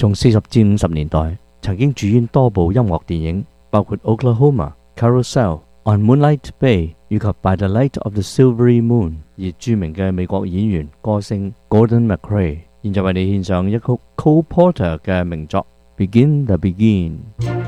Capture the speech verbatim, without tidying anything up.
從四十至五十年代曾經主演多部音樂電影，包括《Oklahoma》、《Carousel》、《On Moonlight Bay》以及《By the Light of the Silvery Moon》，而著名嘅美國演員歌星 Gordon MacRae， 現在為你獻上一曲 Cole Porter 嘅名作《Begin the Begin》。